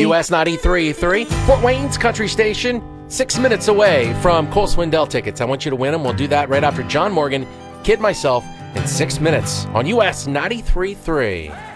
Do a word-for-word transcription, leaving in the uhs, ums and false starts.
U S ninety-three point three, Fort Wayne's Country Station, six minutes away from Cole Swindell tickets. I want you to win them. We'll do that right after John Morgan, Kid Myself, in six minutes on U S ninety-three point three.